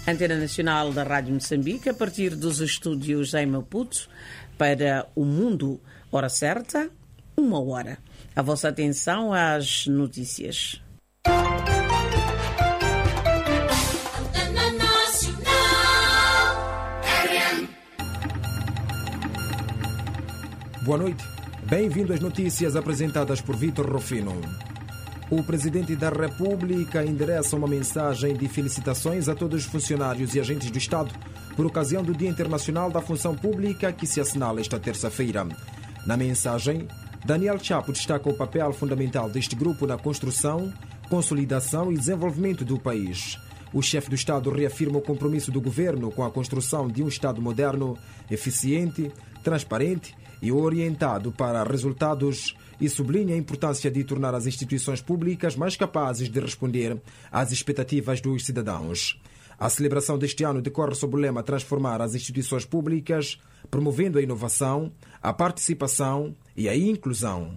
Antena Nacional da Rádio Moçambique, a partir dos estúdios em Maputo, para o mundo. Hora certa, 1h. A vossa atenção às notícias. Boa noite. Bem-vindo às notícias apresentadas por Vítor Rufino. O Presidente da República endereça uma mensagem de felicitações a todos os funcionários e agentes do Estado por ocasião do Dia Internacional da Função Pública, que se assinala esta terça-feira. Na mensagem, Daniel Chapo destaca o papel fundamental deste grupo na construção, consolidação e desenvolvimento do país. O chefe do Estado reafirma o compromisso do governo com a construção de um Estado moderno, eficiente, transparente e orientado para resultados e sublinha a importância de tornar as instituições públicas mais capazes de responder às expectativas dos cidadãos. A celebração deste ano decorre sob o lema Transformar as instituições públicas, promovendo a inovação, a participação e a inclusão.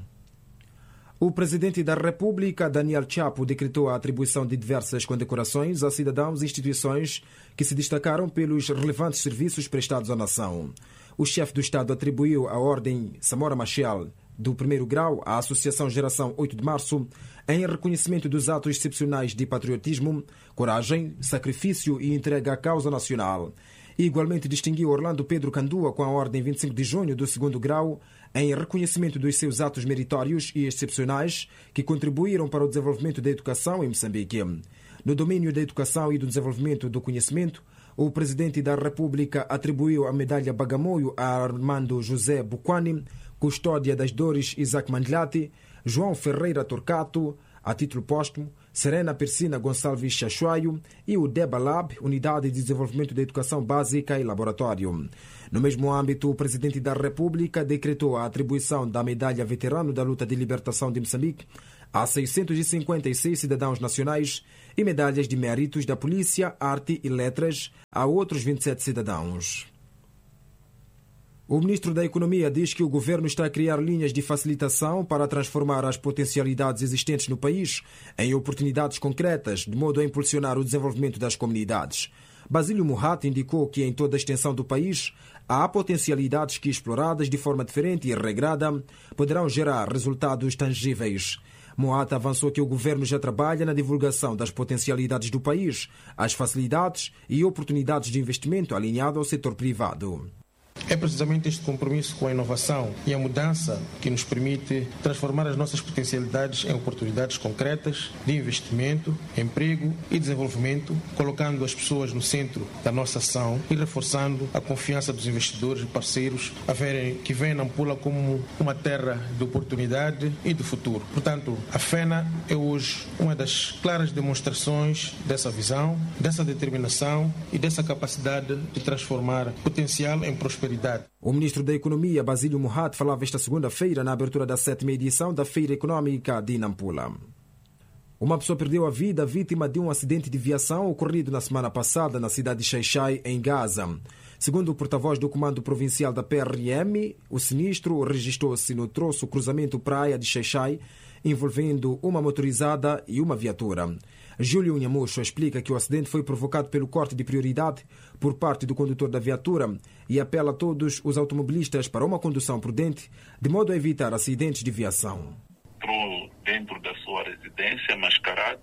O Presidente da República, Daniel Chapo, decretou a atribuição de diversas condecorações a cidadãos e instituições que se destacaram pelos relevantes serviços prestados à nação. O chefe do Estado atribuiu a Ordem Samora Machel do 1º grau à Associação Geração 8 de Março em reconhecimento dos atos excepcionais de patriotismo, coragem, sacrifício e entrega à causa nacional. E igualmente distinguiu Orlando Pedro Candua com a Ordem 25 de Junho do 2º grau em reconhecimento dos seus atos meritórios e excepcionais que contribuíram para o desenvolvimento da educação em Moçambique. No domínio da educação e do desenvolvimento do conhecimento, o Presidente da República atribuiu a medalha Bagamoio a Armando José Buquani, Custódia das Dores Isaac Mandlati, João Ferreira Torcato, a título póstumo, Serena Persina Gonçalves Chachuaio e o DEBA Lab, Unidade de Desenvolvimento da Educação Básica e Laboratório. No mesmo âmbito, o Presidente da República decretou a atribuição da medalha Veterano da Luta de Libertação de Moçambique a 656 cidadãos nacionais e medalhas de méritos da Polícia, Arte e Letras a outros 27 cidadãos. O Ministro da Economia diz que o governo está a criar linhas de facilitação para transformar as potencialidades existentes no país em oportunidades concretas, de modo a impulsionar o desenvolvimento das comunidades. Basílio Mohat indicou que em toda a extensão do país há potencialidades que, exploradas de forma diferente e regrada, poderão gerar resultados tangíveis. Mohat avançou que o governo já trabalha na divulgação das potencialidades do país, as facilidades e oportunidades de investimento alinhado ao setor privado. É precisamente este compromisso com a inovação e a mudança que nos permite transformar as nossas potencialidades em oportunidades concretas de investimento, emprego e desenvolvimento, colocando as pessoas no centro da nossa ação e reforçando a confiança dos investidores e parceiros que veem Nampula como uma terra de oportunidade e de futuro. Portanto, a FENA é hoje uma das claras demonstrações dessa visão, dessa determinação e dessa capacidade de transformar potencial em prosperidade. O Ministro da Economia, Basílio Mohat, falava esta segunda-feira na abertura da 7ª edição da Feira Econômica de Nampula. Uma pessoa perdeu a vida vítima de um acidente de viação ocorrido na semana passada na cidade de Xai-Xai, em Gaza. Segundo o porta-voz do Comando Provincial da PRM, o sinistro registrou-se no troço cruzamento praia de Xai-Xai, envolvendo uma motorizada e uma viatura. Júlio Nhamucho explica que o acidente foi provocado pelo corte de prioridade por parte do condutor da viatura e apela a todos os automobilistas para uma condução prudente, de modo a evitar acidentes de viação. Entrou dentro da sua residência, mascarado.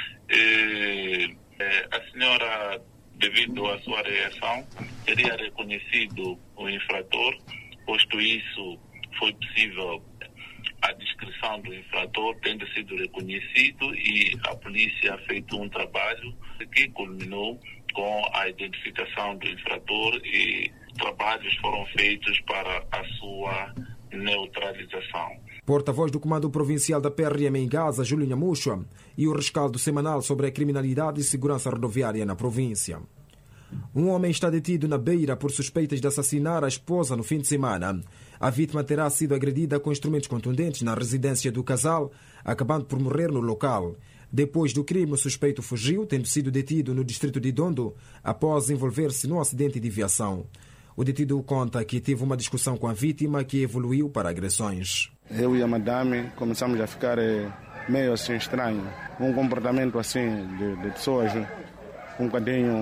A senhora, devido à sua reação, teria reconhecido o infrator, posto isso foi possível a descrição do infrator tendo sido reconhecido e a polícia feito um trabalho que culminou com a identificação do infrator e trabalhos foram feitos para a sua neutralização. Porta-voz do Comando Provincial da PRM em Gaza, Júlio Nhamucho, e o rescaldo semanal sobre a criminalidade e segurança rodoviária na província. Um homem está detido na Beira por suspeitas de assassinar a esposa no fim de semana. A vítima terá sido agredida com instrumentos contundentes na residência do casal, acabando por morrer no local. Depois do crime, o suspeito fugiu, tendo sido detido no distrito de Dondo após envolver-se num acidente de viação. O detido conta que teve uma discussão com a vítima que evoluiu para agressões. Eu e a madame começamos a ficar meio assim estranho. Um comportamento assim de pessoas um bocadinho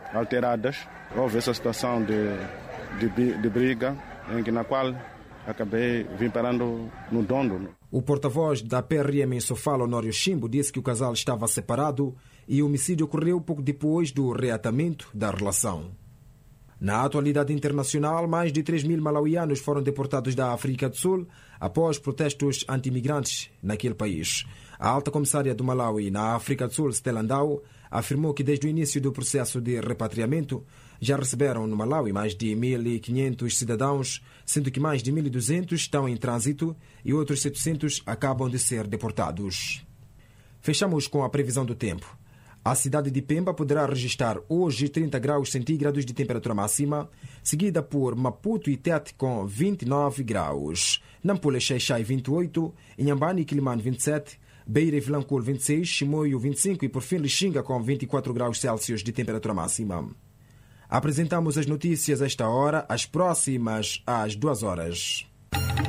alteradas. Houve essa situação de briga, na qual acabei vim parando no Dondo. O porta-voz da PRM em Sofala, Honório Chimbo, disse que o casal estava separado e o homicídio ocorreu pouco depois do reatamento da relação. Na atualidade internacional, mais de 3.000 malauianos foram deportados da África do Sul após protestos anti-imigrantes naquele país. A alta comissária do Malawi na África do Sul, Stella Ndau, afirmou que desde o início do processo de repatriamento já receberam no Malawi mais de 1.500 cidadãos, sendo que mais de 1.200 estão em trânsito e outros 700 acabam de ser deportados. Fechamos com a previsão do tempo. A cidade de Pemba poderá registrar hoje 30 graus centígrados de temperatura máxima, seguida por Maputo e Tete com 29 graus. Nampula e Xai-Xai 28, Inhambane e Quilimane 27, Beira e Vilanculo 26, Chimoio 25 e por fim Lixinga com 24 graus Celsius de temperatura máxima. Apresentamos as notícias a esta hora, as próximas às 2 horas.